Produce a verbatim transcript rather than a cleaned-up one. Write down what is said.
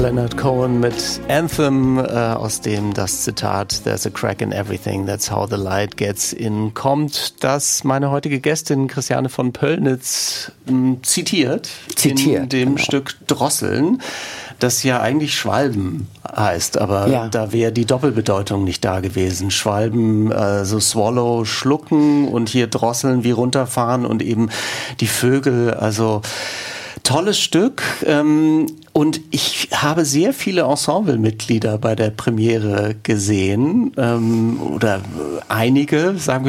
Leonard Cohen mit Anthem, äh, aus dem das Zitat "There's a crack in everything, that's how the light gets in" kommt, das meine heutige Gästin Christiane von Pöllnitz m, zitiert, zitiert in dem genau. Stück Drosseln, das ja eigentlich Schwalben heißt, aber ja. da wäre die Doppelbedeutung nicht da gewesen. Schwalben, äh, so Swallow, schlucken und hier Drosseln wie runterfahren und eben die Vögel, also tolles Stück, ähm, und ich habe sehr viele Ensemblemitglieder bei der Premiere gesehen, ähm, oder einige, sagen wir